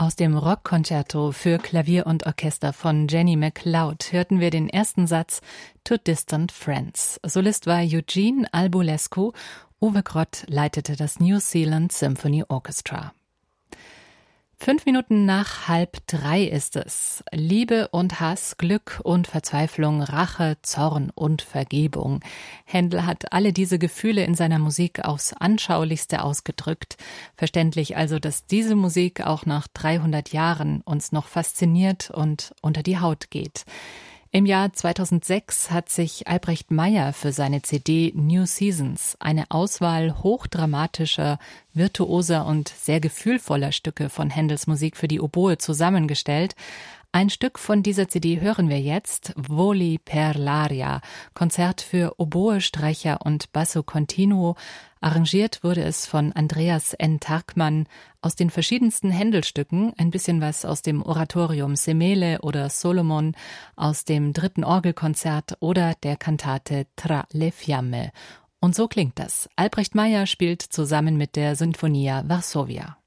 Aus dem Rockkonzerto für Klavier und Orchester von Jenny MacLeod hörten wir den ersten Satz To Distant Friends. Solist war Eugene Albulescu, Uwe Grott leitete das New Zealand Symphony Orchestra. 5 Minuten nach 2:30 ist es. Liebe und Hass, Glück und Verzweiflung, Rache, Zorn und Vergebung. Händel hat alle diese Gefühle in seiner Musik aufs Anschaulichste ausgedrückt. Verständlich also, dass diese Musik auch nach 300 Jahren uns noch fasziniert und unter die Haut geht. Im Jahr 2006 hat sich Albrecht Meyer für seine CD New Seasons eine Auswahl hochdramatischer, virtuoser und sehr gefühlvoller Stücke von Händels Musik für die Oboe zusammengestellt. Ein Stück von dieser CD hören wir jetzt, Voli per l'aria, Konzert für Oboe, Streicher und Basso Continuo. Arrangiert wurde es von Andreas N. Tarkmann aus den verschiedensten Händel-Stücken, ein bisschen was aus dem Oratorium Semele oder Solomon, aus dem 3. Orgelkonzert oder der Kantate Tra le Fiamme. Und so klingt das. Albrecht Meyer spielt zusammen mit der Sinfonia Varsovia.